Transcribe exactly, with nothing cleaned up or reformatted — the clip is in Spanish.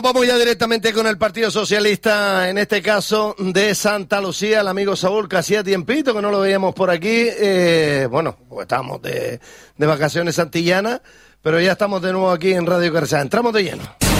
Vamos ya directamente con el Partido Socialista, en este caso de Santa Lucía, el amigo Saúl, que hacía tiempito que no lo veíamos por aquí. Eh, bueno, pues estábamos de, de vacaciones antillanas, pero ya estamos de nuevo aquí en Radio Carcea. Entramos de lleno.